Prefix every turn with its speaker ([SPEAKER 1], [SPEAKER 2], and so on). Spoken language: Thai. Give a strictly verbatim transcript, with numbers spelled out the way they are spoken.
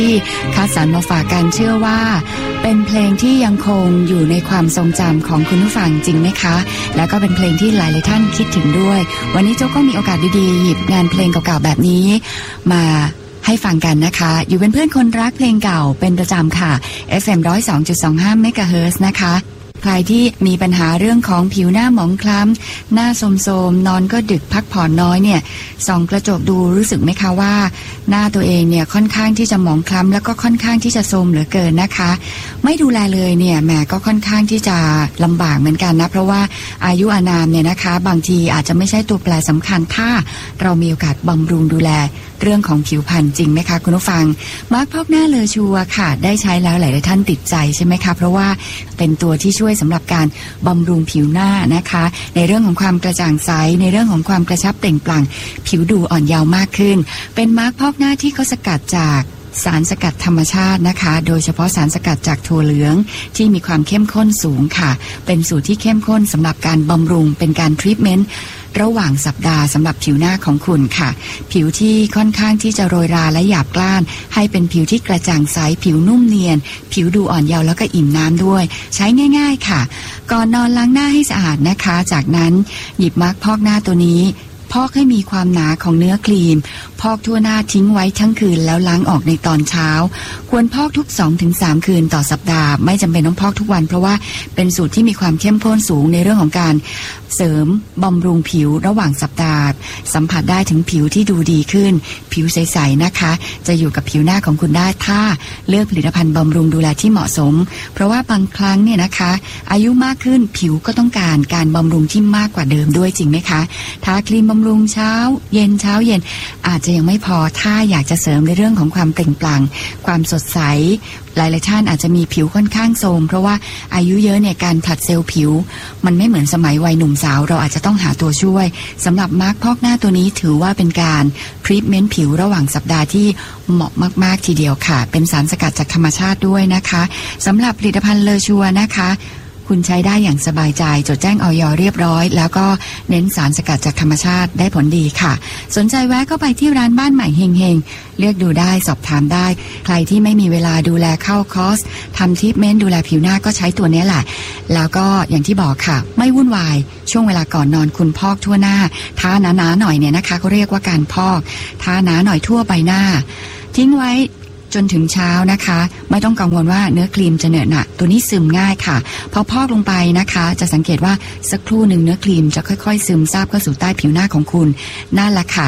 [SPEAKER 1] ที่คัดสรรมาฝากกันเชื่อว่าเป็นเพลงที่ยังคงอยู่ในความทรงจำของคุณผู้ฟังจริงไหมคะแล้วก็เป็นเพลงที่หลายๆท่านคิดถึงด้วยวันนี้โจ๊กก็มีโอกาสดีๆหยิบงานเพลงเก่าๆแบบนี้มาให้ฟังกันนะคะอยู่เป็นเพื่อนคนรักเพลงเก่าเป็นประจำค่ะ เอฟ เอ็ม หนึ่งร้อยสองจุดสองห้า เมกะเฮิรตซ์ นะคะใครที่มีปัญหาเรื่องของผิวหน้าหมองคล้ำหน้าโทรมๆนอนก็ดึกพักผ่อนน้อยเนี่ยส่องกระจกดูรู้สึกไหมคะว่าหน้าตัวเองเนี่ยค่อนข้างที่จะหมองคล้ำแล้วก็ค่อนข้างที่จะโทรมเหลือเกินนะคะไม่ดูแลเลยเนี่ยแหมก็ค่อนข้างที่จะลำบากเหมือนกันนะเพราะว่าอายุอานามเนี่ยนะคะบางทีอาจจะไม่ใช่ตัวแปรสำคัญถ้าเรามีโอกาสบำรุงดูแลเรื่องของผิวพรรณจริงไหมคะคุณผู้ฟังมาร์คพอกหน้าเลอชัวค่ะได้ใช้แล้วหลายๆท่านติดใจใช่ไหมคะเพราะว่าเป็นตัวที่ช่วยสำหรับการบำรุงผิวหน้านะคะในเรื่องของความกระจ่างใสในเรื่องของความกระชับเปล่งปลั่งผิวดูอ่อนเยาว์มากขึ้นเป็นมาร์คพอกหน้าที่เขาสกัดจากสารสกัดธรรมชาตินะคะโดยเฉพาะสารสกัดจากถั่วเหลืองที่มีความเข้มข้นสูงค่ะเป็นสูตรที่เข้มข้นสำหรับการบำรุงเป็นการทรีทเมนต์ระหว่างสัปดาห์สำหรับผิวหน้าของคุณค่ะผิวที่ค่อนข้างที่จะโรยราและหยาบกร้านให้เป็นผิวที่กระจ่างใสผิวนุ่มเนียนผิวดูอ่อนเยาว์แล้วก็อิ่มน้ำด้วยใช้ง่ายๆค่ะก่อนนอนล้างหน้าให้สะอาดนะคะจากนั้นหยิบมาร์คพอกหน้าตัวนี้พอกให้มีความหนาของเนื้อครีมพอกทั่วหน้าทิ้งไว้ทั้งคืนแล้วล้างออกในตอนเช้าควรพอกทุก สองถึงสาม คืนต่อสัปดาห์ไม่จำเป็นต้องพอกทุกวันเพราะว่าเป็นสูตรที่มีความเข้มข้นสูงในเรื่องของการเสริมบำรุงผิวระหว่างสัปดาห์สัมผัสได้ถึงผิวที่ดูดีขึ้นผิวใสๆนะคะจะอยู่กับผิวหน้าของคุณได้ถ้าเลือกผลิตภัณฑ์บำรุงดูแลที่เหมาะสมเพราะว่าบางครั้งเนี่ยนะคะอายุมากขึ้นผิวก็ต้องการการบำรุงที่มากกว่าเดิมด้วยจริงไหมคะทาครีมบำรุงเช้าเย็นเช้าเย็นอาจจะยังไม่พอถ้าอยากจะเสริมในเรื่องของความเปล่งปลั่งความสดใสหลายๆท่านอาจจะมีผิวค่อนข้างโทรมเพราะว่าอายุเยอะเนี่ยการผลัดเซลล์ผิวมันไม่เหมือนสมัยวัยหนุ่มสาวเราอาจจะต้องหาตัวช่วยสำหรับมาร์คพอกหน้าตัวนี้ถือว่าเป็นการทรีทเมนต์ผิวระหว่างสัปดาห์ที่เหมาะมากๆทีเดียวค่ะเป็นสารสกัดจากธรรมชาติด้วยนะคะสำหรับผลิตภัณฑ์เลอชัวนะคะคุณใช้ได้อย่างสบายใจจดแจ้งอย.เรียบร้อยแล้วก็เน้นสารสกัดจากธรรมชาติได้ผลดีค่ะสนใจแวะเข้าไปที่ร้านบ้านใหม่เฮงเฮงเลือกดูได้สอบถามได้ใครที่ไม่มีเวลาดูแลเข้าคอร์สทำทรีทเมนต์ดูแลผิวหน้าก็ใช้ตัวนี้แหละแล้วก็อย่างที่บอกค่ะไม่วุ่นวายช่วงเวลาก่อนนอนคุณพอกทั่วหน้าทาหนาๆหน่อยเนี่ยนะคะเขาเรียกว่าการพอกทาหนาหน่อยทั่วใบหน้าทิ้งไว้จนถึงเช้านะคะไม่ต้องกังวลว่าเนื้อครีมจะเหนอะหนะตัวนี้ซึมง่ายค่ะพอพอกลงไปนะคะจะสังเกตว่าสักครู่หนึ่งเนื้อครีมจะค่อยๆซึมซาบเข้าสู่ใต้ผิวหน้าของคุณนั่นแหละค่ะ